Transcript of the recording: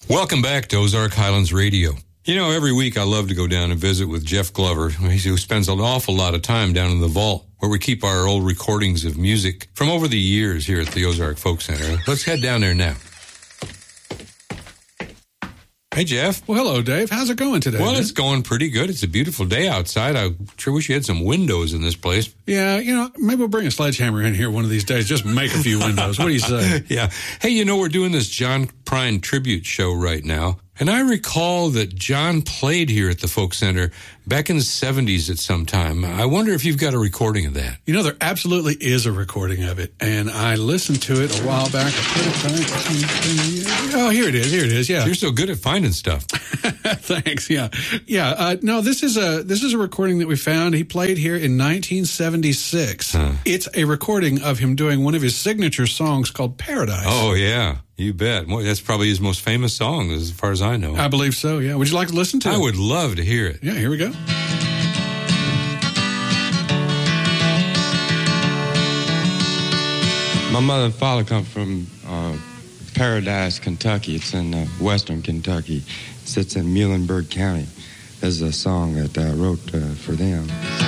Welcome back to Ozark Highlands Radio. You know, every week I love to go down and visit with Jeff Glover, who spends an awful lot of time down in the vault, where we keep our old recordings of music from over the years here at the Ozark Folk Center. Let's head down there now. Hey, Jeff. Well, hello, Dave. How's it going today? Well, man? It's going pretty good. It's a beautiful day outside. I sure wish you had some windows in this place. Yeah, maybe we'll bring a sledgehammer in here one of these days. Just make a few windows. What do you say? Yeah. Hey, we're doing this John Prine tribute show right now. And I recall that John played here at the Folk Center back in the 70s at some time. I wonder if you've got a recording of that. There absolutely is a recording of it. And I listened to it a while back. Oh, here it is. Yeah. You're so good at finding stuff. Thanks. Yeah. Yeah. No, this is a recording that we found. He played here in 1976. It's a recording of him doing one of his signature songs called Paradise. Oh, yeah. You bet. Well, that's probably his most famous song, as far as I know. I believe so, yeah. Would you like to listen to it? I would love to hear it. Yeah, here we go. My mother and father come from Paradise, Kentucky. It's in western Kentucky. It sits in Muhlenberg County. There's a song that I wrote for them.